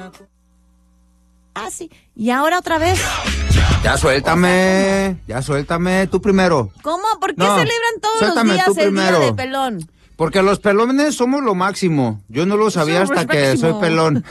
Ah, sí. Y ahora otra vez. Ya suéltame, tú primero. ¿Cómo? ¿Por qué No, celebran todos suéltame los días tú el día primero. de pelón? Porque los pelones somos lo máximo. Yo no lo sabía Somos hasta que máximo. soy pelón.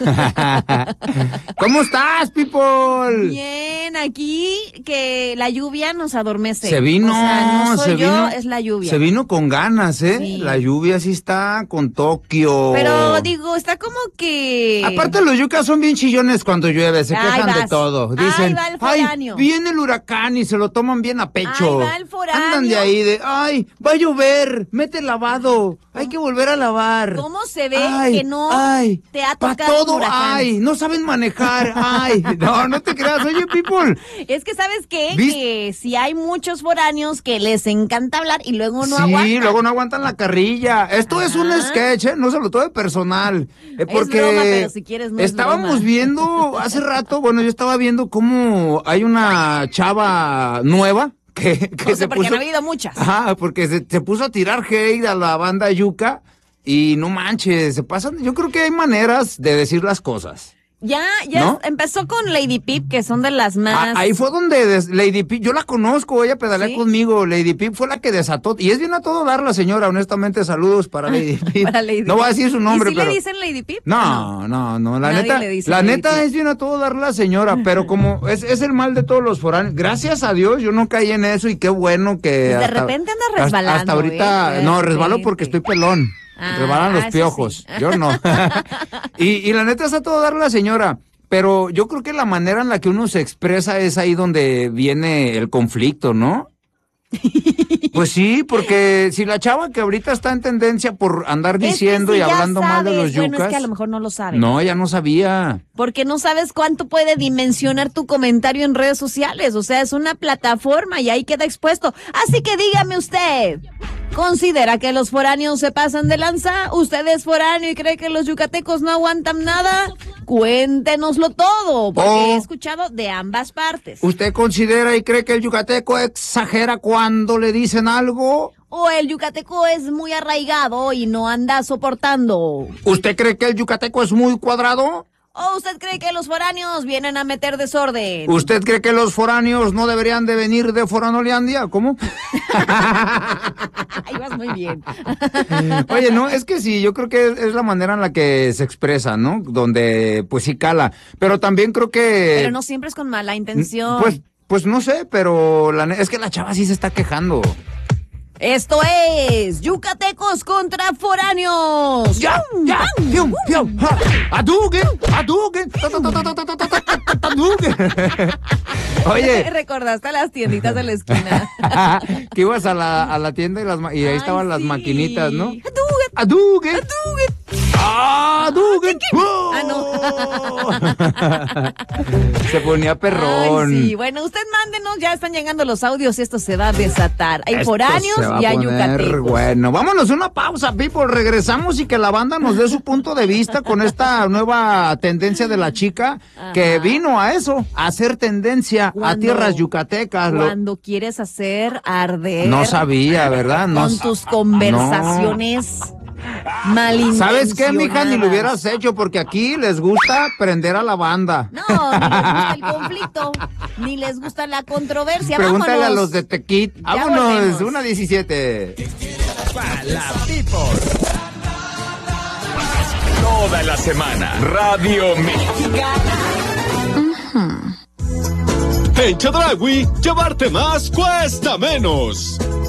¿Cómo estás, people? Bien, aquí que la lluvia nos adormece. Se vino, O sea, no soy se yo, vino. es la lluvia. Se vino con ganas, ¿eh? Sí. La lluvia sí está con Tokio. Pero digo, está como que... Aparte los yucas son bien chillones cuando llueve, se Ahí quejan de vas. todo. Ahí Dicen, va el ay, foráneo". viene el huracán y se lo toman bien a pecho. Ahí va el foráneo. Andan de ahí de, ay, va a llover, mete el lavado, hay que volver a lavar. ¿Cómo se ve Ay, que no ay, te ha pa' tocado un todo, huracán? ay, no saben manejar, ay. No te creas, oye, people. Es que, ¿sabes qué? ¿Viste? Que si hay muchos foráneos que les encanta hablar y luego no Sí, aguantan. luego no aguantan la carrilla. Esto es un Ajá. sketch, no se lo tome personal. Porque broma, pero si quieres no es estábamos broma. viendo hace rato, bueno, yo estaba viendo cómo hay una chava nueva que No sé, se porque puso... no ha habido muchas. Ajá, porque se puso a tirar hate a la banda Yuca y no manches, se pasan. Yo creo que hay maneras de decir las cosas. Ya ¿No? empezó con Lady Pip, que son de las más... Ahí fue donde Lady Pip, yo la conozco, ella pedalea ¿Sí? conmigo, Lady Pip fue la que desató, y es bien a todo dar la señora, honestamente, saludos para Lady Pip. Para Lady No voy a Pip. decir su nombre, ¿Y si pero... le dicen Lady Pip? No, la Nadie neta, le dice la Lady neta Pip. es bien a todo dar la señora, pero como es el mal de todos los foráneos, gracias a Dios yo no caí en eso y qué bueno que... Pues de repente andas resbalando, Hasta ahorita, ¿eh? De no, resbalo repente. porque estoy pelón, resbalan los eso piojos, sí. yo no. y la neta es a todo dar la señora. Pero yo creo que la manera en la que uno se expresa es ahí donde viene el conflicto, ¿no? Pues sí, porque si la chava que ahorita está en tendencia por andar Es que diciendo si y ya hablando mal de sabes, los bueno, yucas... es que a lo mejor no lo sabes. No, ella no sabía. Porque no sabes cuánto puede dimensionar tu comentario en redes sociales. O sea, es una plataforma y ahí queda expuesto. Así que dígame usted, ¿considera que los foráneos se pasan de lanza? ¿Usted es foráneo y cree que los yucatecos no aguantan nada? Cuéntenoslo todo, porque he escuchado de ambas partes. ¿Usted considera y cree que el yucateco exagera cuando le dicen algo? O el yucateco es muy arraigado y no anda soportando. ¿Usted cree que el yucateco es muy cuadrado? ¿O usted cree que los foráneos vienen a meter desorden? ¿Usted cree que los foráneos no deberían de venir de Foranoleandia? ¿Cómo? Ahí vas muy bien. Oye, no, es que sí, yo creo que es la manera en la que se expresa, ¿no? Donde, pues sí cala. Pero también creo que... Pero no siempre es con mala intención. Pues no sé, pero es que la chava sí se está quejando. Esto es Yucatecos contra Foráneos. ¡Ya! ¡Fium! ¡Fium! ¡Ja! ¡Hadouken! ¡Hadouken! ¡Hadouken! Oye. Recordaste las tienditas de la esquina. Que ibas a la tienda y ahí estaban las sí. maquinitas, ¿no? Hadouken. ¡Hadouken! ¡Hadouken! Se ponía perrón. Ay, sí, bueno, usted mándenos, ya están llegando los audios y esto se va a desatar. Hay Esto foráneos se va a y hay poner yucatecos. bueno. Vámonos a una pausa, people. Regresamos y que la banda nos dé su punto de vista con esta nueva tendencia de la chica que vino a eso, a hacer tendencia a Cuando- tierras yucatecas. Cuando quieres hacer arder. No sabía, ¿verdad? No Con tus conversaciones malintencionadas. ¿Sabes qué, mija? Ni lo hubieras hecho porque aquí les gusta prender a la banda. No, ni les gusta el conflicto, ni les gusta la controversia. Pregúntale Vámonos. a los de Tequit. Ya Vámonos, volvemos. 1:17. Pa' la people. Toda la semana, Radio Mexicana. En Chedraui, llevarte más cuesta menos.